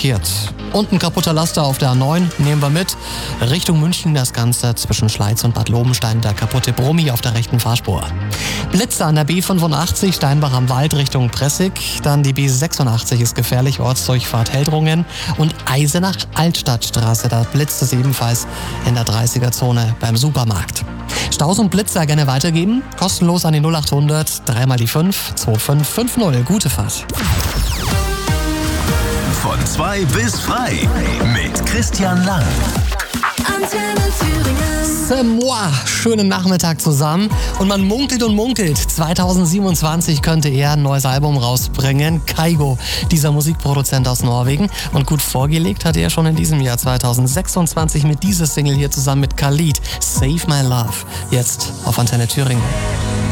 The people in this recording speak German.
blockiert. Und ein kaputter Laster auf der A9 nehmen wir mit. Richtung München das Ganze zwischen Schleiz und Bad Lobenstein, der kaputte Brummi auf der rechten Fahrspur. Blitzer an der B85 Steinbach am Wald Richtung Pressig. Dann die B86 ist gefährlich, Ortsdurchfahrt Heldrungen. Und Eisenach-Altstadtstraße, da blitzt es ebenfalls in der 30er-Zone beim Supermarkt. Staus und Blitzer gerne weitergeben. Kostenlos an die 0800 3 mal die 5 2550. Gute Fahrt. Von 2 bis frei mit Christian Lang. Antenne Thüringen. C'est moi. Schönen Nachmittag zusammen. Und man munkelt und munkelt. 2027 könnte er ein neues Album rausbringen. Kygo, dieser Musikproduzent aus Norwegen. Und gut vorgelegt hat er schon in diesem Jahr 2026 mit dieser Single hier zusammen mit Khalid. Save My Love. Jetzt auf Antenne Thüringen.